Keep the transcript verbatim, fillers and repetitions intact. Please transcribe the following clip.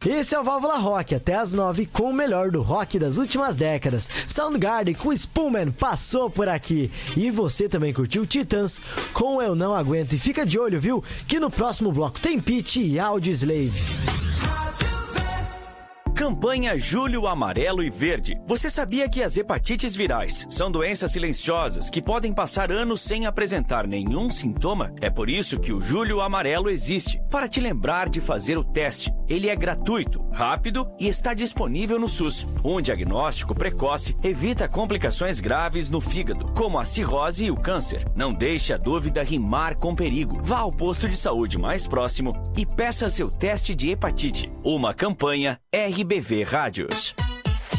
Esse é o Válvula Rock, até as nove, com o melhor do rock das últimas décadas. Soundgarden com Spoolman passou por aqui. E você também curtiu Titãs com Eu Não Aguento. E fica de olho, viu? Que no próximo bloco tem Pitty e Audioslave. Campanha Julho Amarelo e Verde. Você sabia que as hepatites virais são doenças silenciosas que podem passar anos sem apresentar nenhum sintoma? É por isso que o Julho Amarelo existe, para te lembrar de fazer o teste. Ele é gratuito, rápido e está disponível no SUS. Um diagnóstico precoce evita complicações graves no fígado, como a cirrose e o câncer. Não deixe a dúvida rimar com perigo. Vá ao posto de saúde mais próximo e peça seu teste de hepatite. Uma campanha R B V Rádios.